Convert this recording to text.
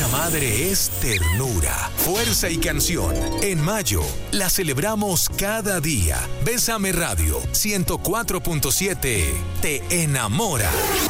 Una madre es ternura, fuerza y canción. En mayo, la celebramos cada día. Bésame Radio 104.7 te enamora.